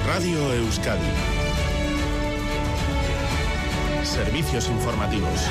Radio Euskadi. Servicios informativos.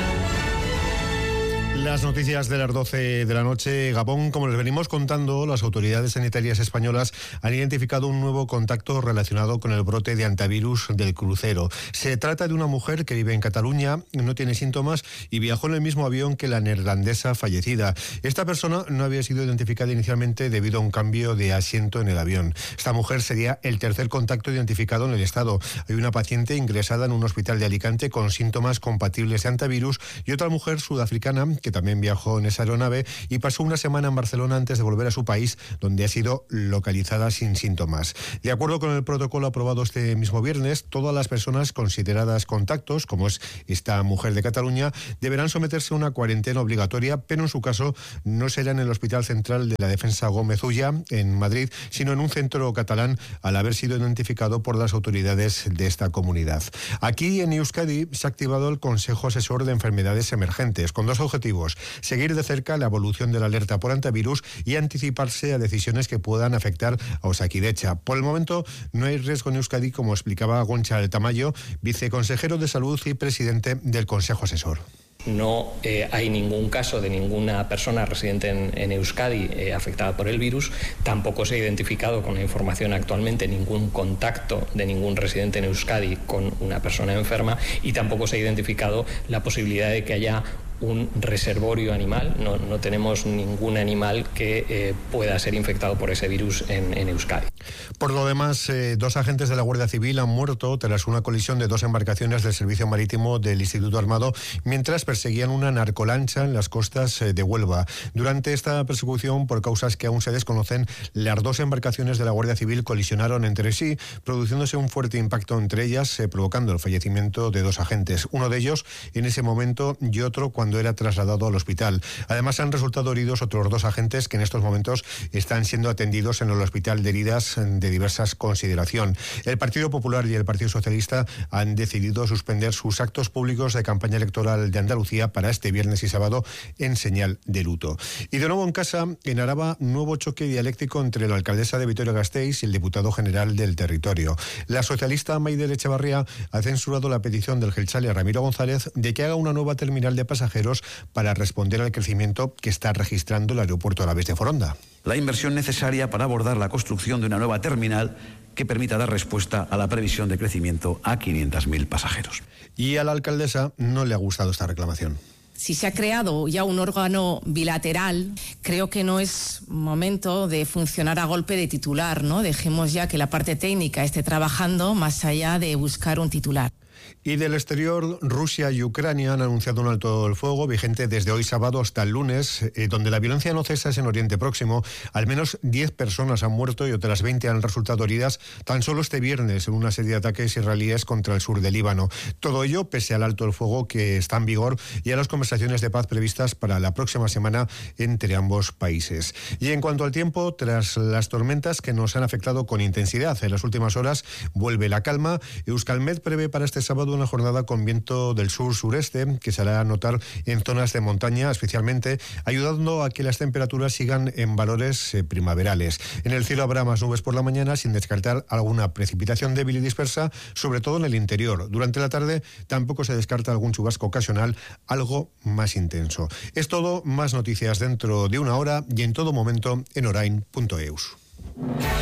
Las noticias de las 12 de la noche. Gabón, como les venimos contando, las autoridades sanitarias españolas han identificado un nuevo contacto relacionado con el brote de hantavirus del crucero. Se trata de una mujer que vive en Cataluña, no tiene síntomas y viajó en el mismo avión que la neerlandesa fallecida. Esta persona no había sido identificada inicialmente debido a un cambio de asiento en el avión. Esta mujer sería el tercer contacto identificado en el estado. Hay una paciente ingresada en un hospital de Alicante con síntomas compatibles de hantavirus y otra mujer sudafricana que también viajó en esa aeronave y pasó una semana en Barcelona antes de volver a su país, donde ha sido localizada sin síntomas. De acuerdo con el protocolo aprobado este mismo viernes, todas las personas consideradas contactos, como es esta mujer de Cataluña, deberán someterse a una cuarentena obligatoria, pero en su caso no será en el Hospital Central de la Defensa Gómez Ulla, en Madrid, sino en un centro catalán, al haber sido identificado por las autoridades de esta comunidad. Aquí en Euskadi se ha activado el Consejo Asesor de Enfermedades Emergentes, con dos objetivos: seguir de cerca la evolución de la alerta por hantavirus y anticiparse a decisiones que puedan afectar a Osakidecha. Por el momento no hay riesgo en Euskadi, como explicaba Goncha Tamayo, viceconsejero de Salud y presidente del Consejo Asesor. No hay ningún caso de ninguna persona residente en Euskadi afectada por el virus. Tampoco se ha identificado con la información actualmente ningún contacto de ningún residente en Euskadi con una persona enferma y tampoco se ha identificado la posibilidad de que haya un reservorio animal. No tenemos ningún animal que pueda ser infectado por ese virus en Euskadi. Por lo demás, dos agentes de la Guardia Civil han muerto tras una colisión de dos embarcaciones del Servicio Marítimo del Instituto Armado mientras perseguían una narcolancha en las costas de Huelva. Durante esta persecución, por causas que aún se desconocen, las dos embarcaciones de la Guardia Civil colisionaron entre sí, produciéndose un fuerte impacto entre ellas, provocando el fallecimiento de dos agentes, uno de ellos en ese momento y otro cuando era trasladado al hospital. Además, han resultado heridos otros dos agentes que en estos momentos están siendo atendidos en el hospital de heridas de diversas consideración. El Partido Popular y el Partido Socialista han decidido suspender sus actos públicos de campaña electoral de Andalucía para este viernes y sábado en señal de luto. Y de nuevo en casa, en Araba, nuevo choque dialéctico entre la alcaldesa de Vitoria-Gasteiz y el diputado general del territorio. La socialista Maider Echevarría ha censurado la petición del jeltzale Ramiro González de que haga una nueva terminal de pasajeros para responder al crecimiento que está registrando el aeropuerto Alavés de Foronda. La inversión necesaria para abordar la construcción de una nueva terminal que permita dar respuesta a la previsión de crecimiento a 500.000 pasajeros. Y a la alcaldesa no le ha gustado esta reclamación. Si se ha creado ya un órgano bilateral, creo que no es momento de funcionar a golpe de titular, ¿no? Dejemos ya que la parte técnica esté trabajando más allá de buscar un titular. Y del exterior, Rusia y Ucrania han anunciado un alto el fuego vigente desde hoy sábado hasta el lunes, donde la violencia no cesa es en Oriente Próximo. Al menos 10 personas han muerto y otras 20 han resultado heridas tan solo este viernes en una serie de ataques israelíes contra el sur del Líbano. Todo ello pese al alto el fuego que está en vigor y a las conversaciones de paz previstas para la próxima semana entre ambos países. Y en cuanto al tiempo, tras las tormentas que nos han afectado con intensidad en las últimas horas, vuelve la calma. Euskalmet prevé para este sábado una jornada con viento del sur-sureste que se hará notar en zonas de montaña especialmente, ayudando a que las temperaturas sigan en valores primaverales. En el cielo habrá más nubes por la mañana, sin descartar alguna precipitación débil y dispersa, sobre todo en el interior. Durante la tarde tampoco se descarta algún chubasco ocasional, algo más intenso. Es todo, más noticias dentro de una hora y en todo momento en orain.eus.